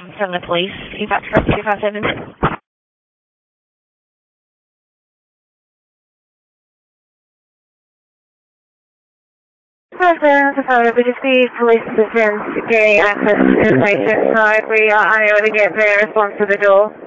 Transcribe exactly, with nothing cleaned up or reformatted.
from the police. You got for two five seven. Sorry, we just need police assistance getting access to the patient side. We are unable to get their response to the door.